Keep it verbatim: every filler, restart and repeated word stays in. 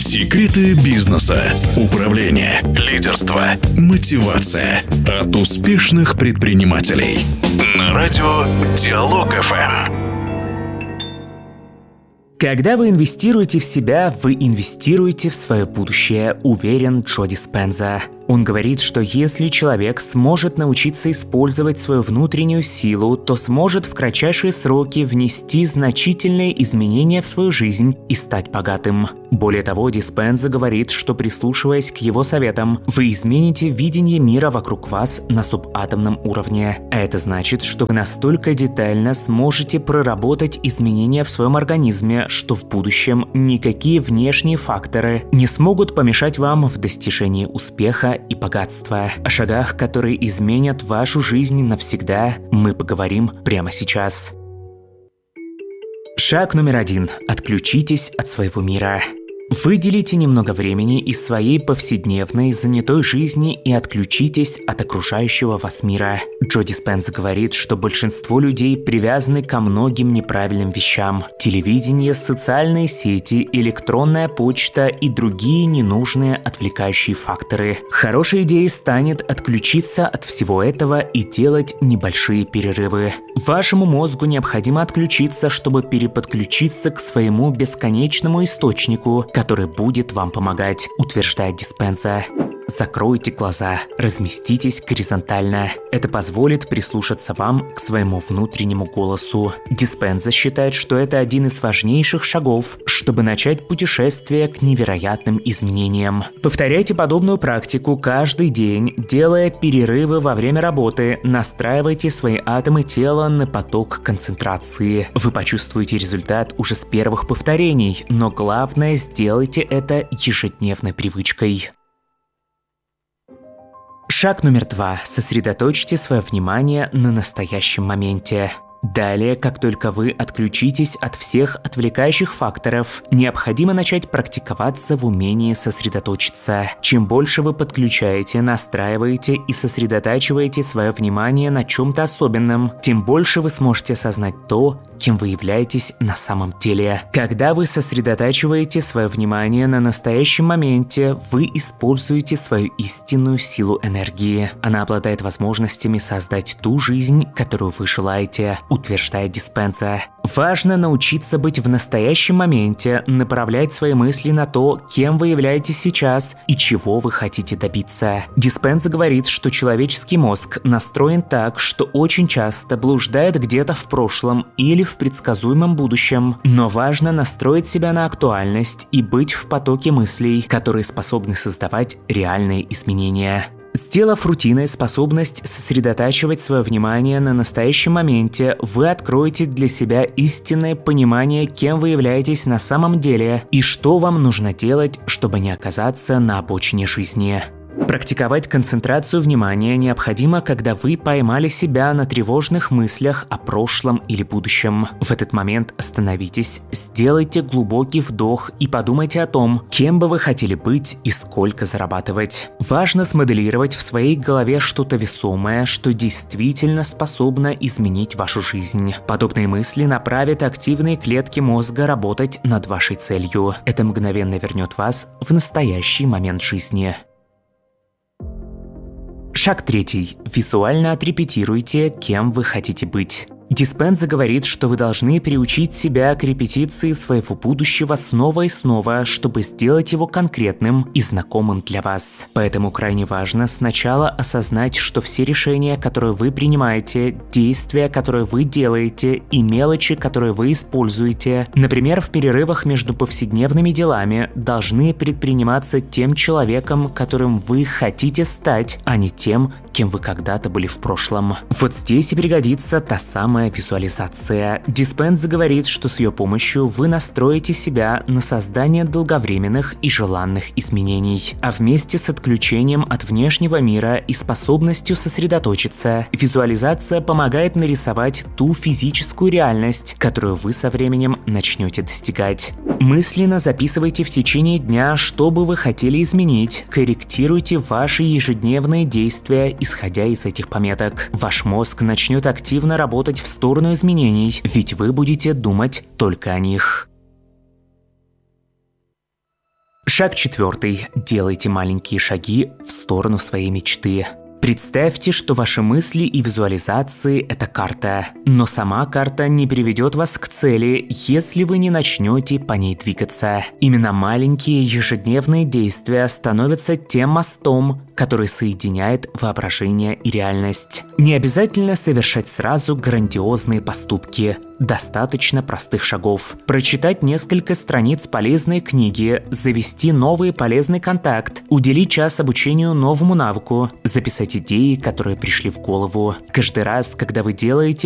Секреты бизнеса, управления, лидерства, мотивация от успешных предпринимателей. На радио Диалог эф эм. Когда вы инвестируете в себя, вы инвестируете в свое будущее, уверен Джо Диспенза. Он говорит, что если человек сможет научиться использовать свою внутреннюю силу, то сможет в кратчайшие сроки внести значительные изменения в свою жизнь и стать богатым. Более того, Диспенза говорит, что, прислушиваясь к его советам, вы измените видение мира вокруг вас на субатомном уровне. А это значит, что вы настолько детально сможете проработать изменения в своем организме, что в будущем никакие внешние факторы не смогут помешать вам в достижении успеха и богатства. О шагах, которые изменят вашу жизнь навсегда, мы поговорим прямо сейчас. Шаг номер один. Отключитесь от своего мира. Выделите немного времени из своей повседневной, занятой жизни и отключитесь от окружающего вас мира. Джо Диспенза говорит, что большинство людей привязаны ко многим неправильным вещам. Телевидение, социальные сети, электронная почта и другие ненужные отвлекающие факторы. Хорошей идеей станет отключиться от всего этого и делать небольшие перерывы. Вашему мозгу необходимо отключиться, чтобы переподключиться к своему бесконечному источнику, который будет вам помогать, утверждает Диспенза. Закройте глаза, разместитесь горизонтально. Это позволит прислушаться вам к своему внутреннему голосу. Диспенза считает, что это один из важнейших шагов, чтобы начать путешествие к невероятным изменениям. Повторяйте подобную практику каждый день, делая перерывы во время работы, настраивайте свои атомы тела на поток концентрации. Вы почувствуете результат уже с первых повторений, но главное, сделайте это ежедневной привычкой. Шаг номер два. Сосредоточьте свое внимание на настоящем моменте. Далее, как только вы отключитесь от всех отвлекающих факторов, необходимо начать практиковаться в умении сосредоточиться. Чем больше вы подключаете, настраиваете и сосредотачиваете свое внимание на чем-то особенном, тем больше вы сможете осознать то, кем вы являетесь на самом деле. Когда вы сосредотачиваете свое внимание на настоящем моменте, вы используете свою истинную силу энергии. Она обладает возможностями создать ту жизнь, которую вы желаете, утверждает Диспенза. Важно научиться быть в настоящем моменте, направлять свои мысли на то, кем вы являетесь сейчас и чего вы хотите добиться. Диспенза говорит, что человеческий мозг настроен так, что очень часто блуждает где-то в прошлом или в предсказуемом будущем. Но важно настроить себя на актуальность и быть в потоке мыслей, которые способны создавать реальные изменения. Сделав рутиной способность сосредотачивать свое внимание на настоящем моменте, вы откроете для себя истинное понимание, кем вы являетесь на самом деле и что вам нужно делать, чтобы не оказаться на обочине жизни. Практиковать концентрацию внимания необходимо, когда вы поймали себя на тревожных мыслях о прошлом или будущем. В этот момент остановитесь, сделайте глубокий вдох и подумайте о том, кем бы вы хотели быть и сколько зарабатывать. Важно смоделировать в своей голове что-то весомое, что действительно способно изменить вашу жизнь. Подобные мысли направят активные клетки мозга работать над вашей целью. Это мгновенно вернет вас в настоящий момент жизни. Шаг третий. Визуально отрепетируйте, кем вы хотите быть. Диспенза говорит, что вы должны приучить себя к репетиции своего будущего снова и снова, чтобы сделать его конкретным и знакомым для вас. Поэтому крайне важно сначала осознать, что все решения, которые вы принимаете, действия, которые вы делаете и мелочи, которые вы используете, например, в перерывах между повседневными делами, должны предприниматься тем человеком, которым вы хотите стать, а не тем, кем вы когда-то были в прошлом. Вот здесь и пригодится та самая визуализация. Диспенза говорит, что с ее помощью вы настроите себя на создание долговременных и желанных изменений. А вместе с отключением от внешнего мира и способностью сосредоточиться, визуализация помогает нарисовать ту физическую реальность, которую вы со временем начнете достигать. Мысленно записывайте в течение дня, что бы вы хотели изменить, корректируйте ваши ежедневные действия, исходя из этих пометок. Ваш мозг начнет активно работать в сторону изменений, ведь вы будете думать только о них. Шаг четвертый. Делайте маленькие шаги в сторону своей мечты. Представьте, что ваши мысли и визуализации – это карта. Но сама карта не приведет вас к цели, если вы не начнете по ней двигаться. Именно маленькие ежедневные действия становятся тем мостом, который соединяет воображение и реальность. Не обязательно совершать сразу грандиозные поступки. Достаточно простых шагов. Прочитать несколько страниц полезной книги, завести новый полезный контакт, уделить час обучению новому навыку, записать идеи, которые пришли в голову. Каждый раз, когда вы делаете